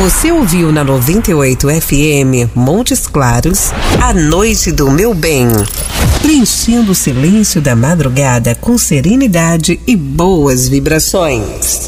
Você ouviu na 98 FM Montes Claros, A Noite do Meu Bem. Preenchendo o silêncio da madrugada com serenidade e boas vibrações.